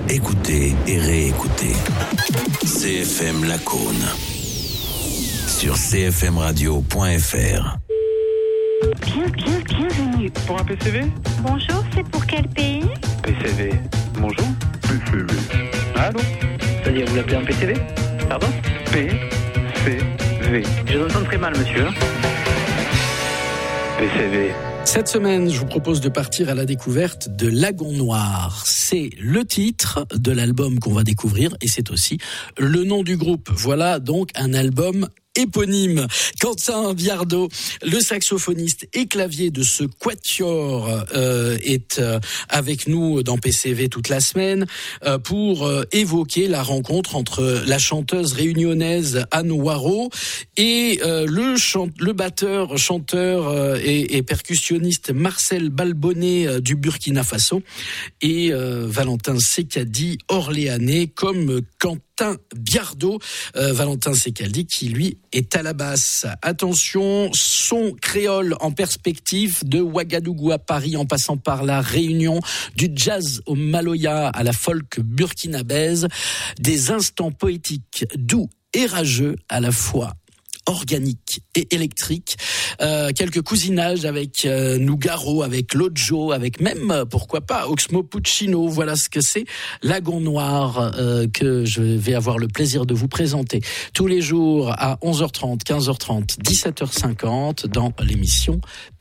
Écoutez et réécoutez. CFM Lacaune. Sur cfmradio.fr. Bienvenue. Pour un PCV ? Bonjour, c'est pour quel pays ? PCV. Bonjour. PCV. Allô ? C'est-à-dire, vous l'appelez un PCV ? Pardon ? PCV. Je vous entends très mal, monsieur. PCV. Cette semaine, je vous propose de partir à la découverte de Lagon Noir. C'est le titre de l'album qu'on va découvrir et c'est aussi le nom du groupe. Voilà donc un album éponyme. Quentin Biardot, le saxophoniste et clavier de ce quatuor, est avec nous dans PCV toute la semaine pour évoquer la rencontre entre la chanteuse réunionnaise Anne Waro et le batteur, chanteur et percussionniste Marcel Balbonnet du Burkina Faso et Valentin Secaldi, orléanais, comme Quentin Biardot, Valentin Secaldi qui lui est à la basse. Attention, son créole en perspective, de Ouagadougou à Paris en passant par la Réunion, du jazz au maloya à la folk burkinabèse, des instants poétiques doux et rageux à la fois, organique et électrique, quelques cousinages avec Nougaro, avec Lodjo, avec même, pourquoi pas, Oxmo Puccino. Voilà ce que c'est Lagon Noir, que je vais avoir le plaisir de vous présenter tous les jours à 11h30, 15h30, 17h50 dans l'émission